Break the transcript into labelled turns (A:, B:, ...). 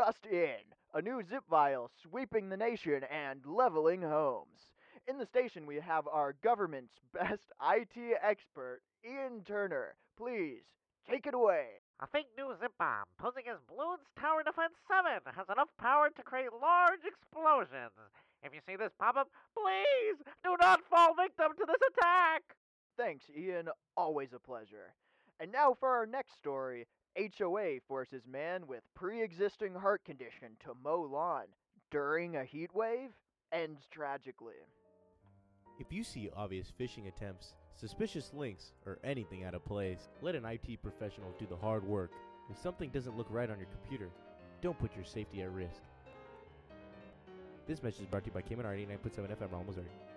A: Just in, a new zip file sweeping the nation and leveling homes. In the station, we have our government's best IT expert, Ian Turner. Please, take it away.
B: A fake new zip bomb posing as Bloons Tower Defense 7 has enough power to create large explosions. If you see this pop up, please do not fall victim to this attack!
A: Thanks, Ian. Always a pleasure. And now for our next story. HOA forces man with pre-existing heart condition to mow lawn during a heat wave ends tragically.
C: If you see obvious phishing attempts, suspicious links, or anything out of place, let an IT professional do the hard work. If something doesn't look right on your computer, don't put your safety at risk. This message is brought to you by KMNR 89.7 FM, Missouri.